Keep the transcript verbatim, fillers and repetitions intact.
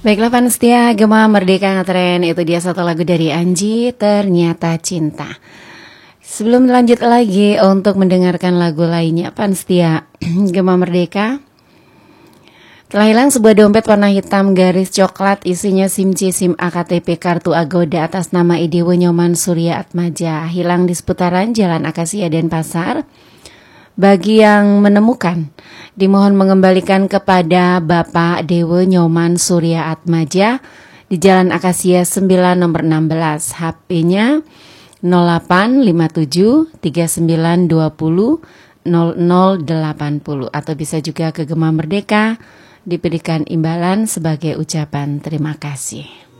Baiklah fans setia Gema Merdeka Ngetren, itu dia satu lagu dari Anji, Ternyata Cinta. Sebelum lanjut lagi untuk mendengarkan lagu lainnya, fans setia Gema Merdeka, telah hilang sebuah dompet warna hitam garis coklat, isinya SIM C, SIM A, K T P, kartu Agoda atas nama Idewo Nyoman Surya Atmaja. Hilang di seputaran Jalan Akasia Denpasar. Bagi yang menemukan, dimohon mengembalikan kepada Bapak Dewo Nyoman Surya Atmaja di Jalan Akasia sembilan nomor enam belas. H P-nya nol delapan lima tujuh tiga sembilan dua nol nol nol delapan nol, atau bisa juga ke Gema Merdeka, diberikan imbalan sebagai ucapan terima kasih.